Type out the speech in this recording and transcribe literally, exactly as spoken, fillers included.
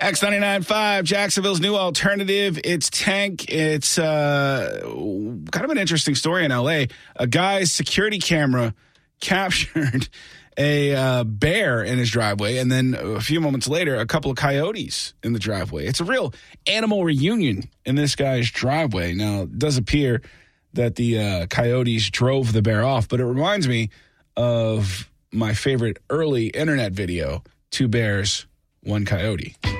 X ninety-nine point five, Jacksonville's new alternative. It's Tank. It's uh, kind of an interesting story in L A. A guy's security camera captured a uh, bear in his driveway, and then a few moments later, a couple of coyotes in the driveway. It's a real animal reunion in this guy's driveway. Now, it does appear that the uh, coyotes drove the bear off, but it reminds me of my favorite early internet video, Two Bears, One Coyote.